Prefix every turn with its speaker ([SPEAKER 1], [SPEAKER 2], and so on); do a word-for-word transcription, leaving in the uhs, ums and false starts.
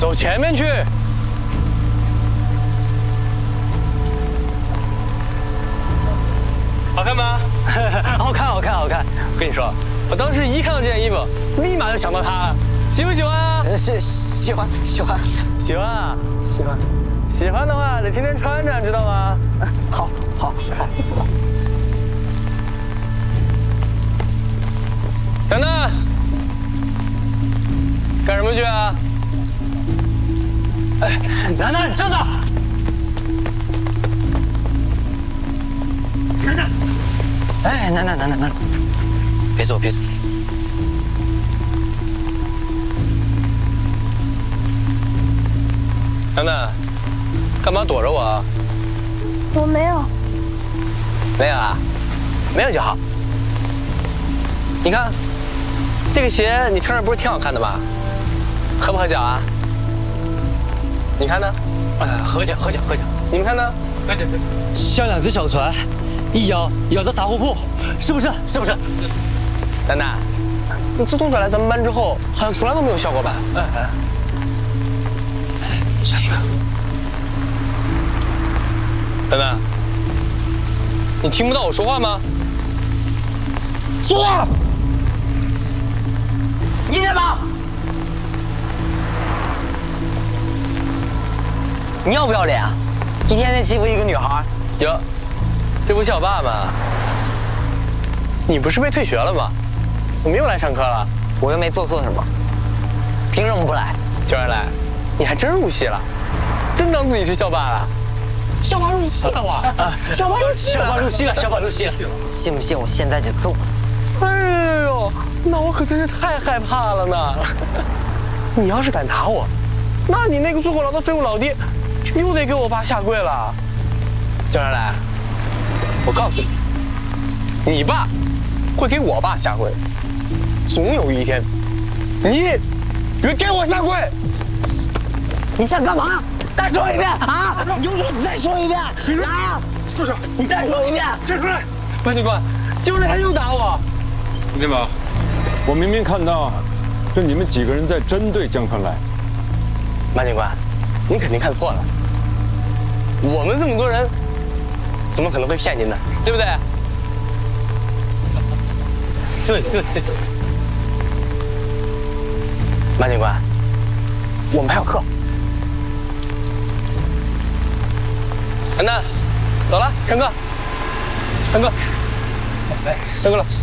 [SPEAKER 1] 走前面去。好看吗？好看，好看，好看。我跟你说，我当时一看到这件衣服，立马就想到它，喜不喜欢啊？
[SPEAKER 2] 喜喜欢喜欢
[SPEAKER 1] 喜欢啊！
[SPEAKER 2] 喜欢。
[SPEAKER 1] 喜欢的话得天天穿着，知道吗？
[SPEAKER 2] 好，好，好。
[SPEAKER 1] 等等，干什么去啊？哎，楠楠，站着！楠楠，
[SPEAKER 2] 哎，楠楠，楠楠，楠，别走，别走。
[SPEAKER 1] 楠楠，干嘛躲着我啊？
[SPEAKER 3] 我没有。
[SPEAKER 1] 没有啊？没有就好。你看，这个鞋你穿着不是挺好看的吗？合不合脚啊？你看呢？
[SPEAKER 2] 哎，合脚，合脚，合脚。
[SPEAKER 1] 你们看呢？
[SPEAKER 2] 合脚，合脚。像两只小船，一摇摇到杂货铺，是不是？是不是？
[SPEAKER 1] 楠楠，你自从转来咱们班之后，好像从来都没有笑过吧？
[SPEAKER 2] 哎哎。下一个。
[SPEAKER 1] 楠楠，你听不到我说话吗？说话！
[SPEAKER 2] 你干嘛？你要不要脸啊？一天天欺负一个女孩。
[SPEAKER 1] 哟，这不校霸吗？你不是被退学了吗？怎么又来上课了？
[SPEAKER 2] 我又没做错什么，凭什么不来？
[SPEAKER 1] 九二来，你还真入戏了，真当自己是校霸了。校霸入戏了我！啊，校霸入戏了！
[SPEAKER 2] 校霸入戏了！校霸入戏了！信不信我现在就揍？
[SPEAKER 1] 哎呦，那我可真是太害怕了呢！你要是敢打我，那你那个坐过牢的废物老爹，就又得给我爸下跪了。九二来，我告诉你，你爸会给我爸下跪，总有一天，你也给我下跪。
[SPEAKER 2] 你想干嘛？再说一遍啊！有种你再说一遍！来啊！
[SPEAKER 1] 住手！
[SPEAKER 2] 你再说一遍！
[SPEAKER 1] 站出来！班警官，就是他又打我。
[SPEAKER 4] 洪天宝，我明明看到，这你们几个人在针对江川来。
[SPEAKER 1] 班警官，您肯定看错了。我们这么多人，怎么可能会骗您呢？对不对？对对对。班警官，我们还有课。楠楠，走了，上课，上课，来，上课了。